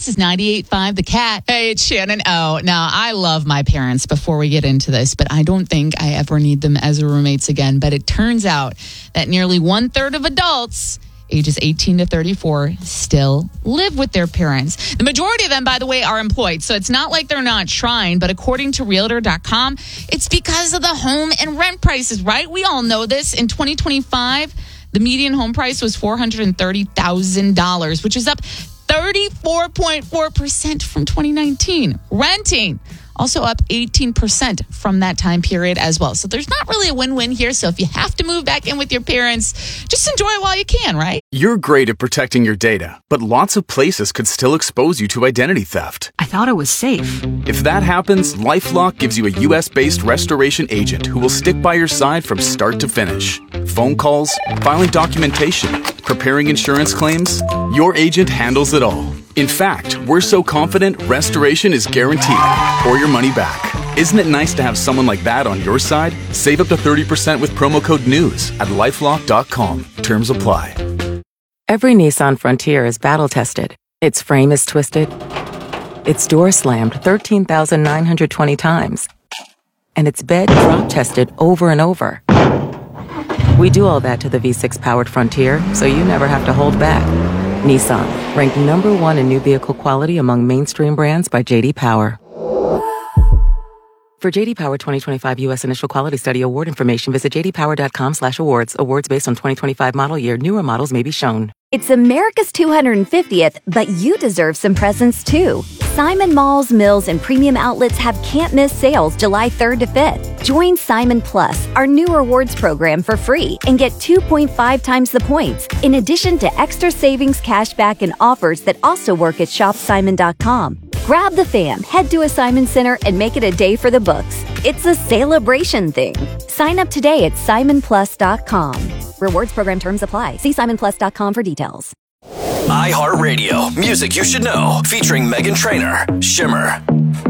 This is 98.5 The Cat. Hey, it's Shannon O. Now, I love my parents before we get into this, but I don't think I ever need them as roommates again. But it turns out that nearly 1/3 of adults ages 18 to 34 still live with their parents. The majority of them, by the way, are employed. So it's not like they're not trying, but according to Realtor.com, it's because of the home and rent prices, right? We all know this. In 2025, the median home price was $430,000, which is up 34.4% from 2019. Renting also up 18% from that time period as well. So there's not really a win-win here. So if you have to move back in with your parents, just enjoy it while you can, right? You're great at protecting your data, but lots of places could still expose you to identity theft. I thought it was safe. If that happens, LifeLock gives you a U.S.-based restoration agent who will stick by your side from start to finish. Phone calls, filing documentation, preparing insurance claims, your agent handles it all. In fact, we're so confident restoration is guaranteed or your money back. Isn't it nice to have someone like that on your side? Save up to 30% with promo code NEWS at LifeLock.com. Terms apply. Every Nissan Frontier is battle-tested. Its frame is twisted. Its door slammed 13,920 times. And its bed drop-tested over and over. We do all that to the V6-powered Frontier, so you never have to hold back. Nissan, ranked number 1 in new vehicle quality among mainstream brands by J.D. Power. For J.D. Power 2025 U.S. Initial Quality Study award information, visit jdpower.com/awards. Awards based on 2025 model year. Newer models may be shown. It's America's 250th, but you deserve some presents too. Simon Malls, Mills, and Premium Outlets have can't-miss sales July 3rd to 5th. Join Simon Plus, our new rewards program, for free and get 2.5 times the points, in addition to extra savings, cashback, and offers that also work at shopsimon.com. Grab the fam, head to a Simon Center, and make it a day for the books. It's a celebration thing. Sign up today at simonplus.com. Rewards program terms apply. See simonplus.com for details. iHeartRadio, music you should know, featuring Meghan Trainor, Shimmer.